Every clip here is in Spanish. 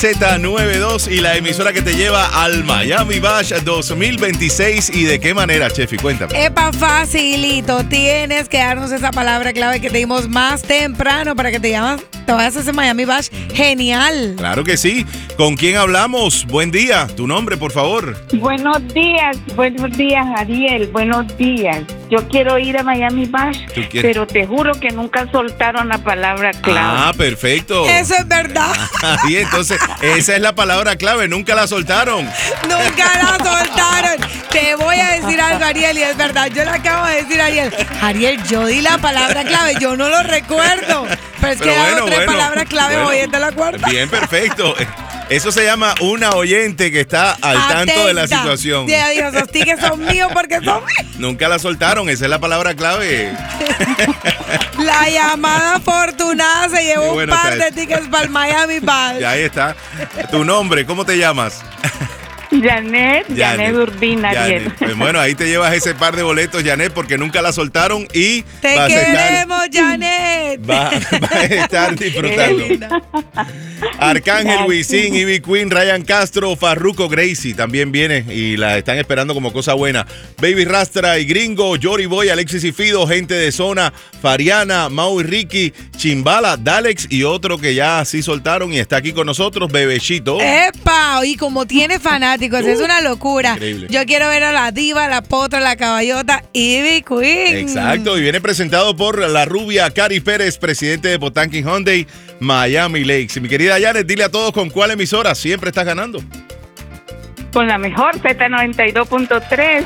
Z92 y la emisora que te lleva al Miami Bash 2026. ¿Y de qué manera, Chefi? Cuéntame. Epa, facilito. Tienes que darnos esa palabra clave que te dimos más temprano para que te vayas a ese Miami Bash. Genial. Claro que sí. ¿Con quién hablamos? Buen día. Tu nombre, por favor. Buenos días, Ariel. Buenos días. Yo quiero ir a Miami Bash, pero te juro que nunca soltaron la palabra clave. Ah, perfecto. Eso es verdad. Y entonces, esa es la palabra clave. Nunca la soltaron. Nunca la soltaron. Te voy a decir algo, Ariel, y es verdad. Yo le acabo de decir a Ariel. Ariel, yo di la palabra clave. Yo no lo recuerdo. Pero es que he dado tres palabras clave hoy en la cuarta. Bien, perfecto. Eso se llama una oyente que está al tanto de la situación. Ya dijo, esos tickets son míos porque son míos. Nunca la soltaron, esa es la palabra clave. La llamada afortunada se llevó un par de tickets para el Miami Bash. Ya ahí está. Tu nombre, ¿cómo te llamas? Janet Urbina. Pues bueno, ahí te llevas ese par de boletos, Janet, porque nunca la soltaron y te queremos, Janet. Vas a estar disfrutando. Arcángel, Wisin, Ivy Queen, Ryan Castro, Farruko, Gracie también viene y la están esperando como cosa buena. Baby Rastra y Gringo, Jory Boy, Alexis y Fido, Gente de Zona, Fariana, Mau y Ricky, Chimbala, Dalex y otro que ya sí soltaron y está aquí con nosotros, Bebechito. ¡Epa! Y como tiene fanáticos, es una locura. Increíble. Yo quiero ver a la diva, la potra, la caballota, Ivy Queen. Exacto, y viene presentado por la rubia Cari Pérez, presidente de Potanqui Hyundai, Miami Lakes. Mi querida Janet, dile a todos con cuál emisora siempre estás ganando. Con la mejor, Z92.3.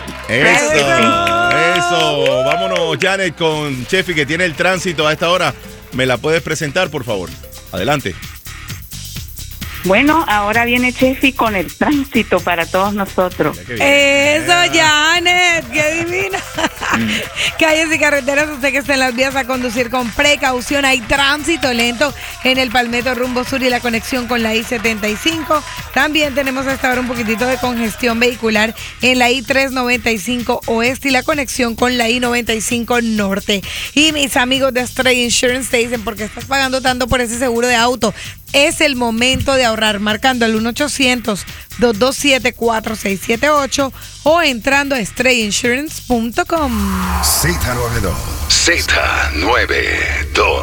Eso. Vámonos, Janet, con Chefi, que tiene el tránsito a esta hora. ¿Me la puedes presentar, por favor? Adelante. Bueno, ahora viene Chefi con el tránsito para todos nosotros. Eso, Janet, qué divina. Calles y carreteras, usted que está en las vías a conducir con precaución. Hay tránsito lento en el Palmetto rumbo sur y la conexión con la I-75. También tenemos hasta ahora un poquitito de congestión vehicular en la I-395 oeste y la conexión con la I-95 norte. Y mis amigos de Stray Insurance te dicen, ¿por qué estás pagando tanto por ese seguro de auto? Es el momento de ahorrar marcando al 1-800-227-4678 o entrando a strayinsurance.com. Z92.